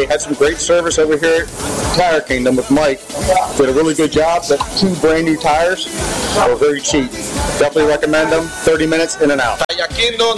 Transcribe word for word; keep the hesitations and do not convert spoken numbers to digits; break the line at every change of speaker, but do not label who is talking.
had some great service over here at Tire Kingdom with Mike. Did a really good job. The two brand new tires were very cheap. Definitely recommend them. thirty minutes in and out.
Tire Kingdom,